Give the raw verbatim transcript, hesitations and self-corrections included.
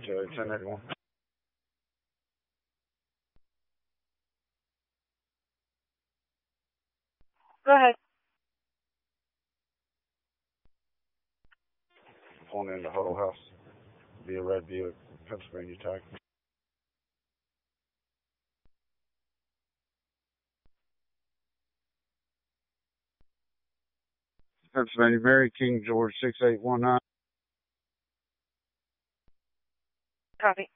to ten eighty-one. Go ahead. Pulling into Huddle House via Red Buick, Pennsylvania tag. Pennsylvania Mary, King George six eight one nine. Copy.